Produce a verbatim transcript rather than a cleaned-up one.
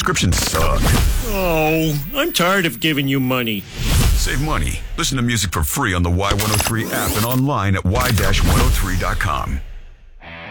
subscriptions suck. Oh, I'm tired of giving you money. Save money. Listen to music for free on the Y one oh three app and online at y one oh three dot com.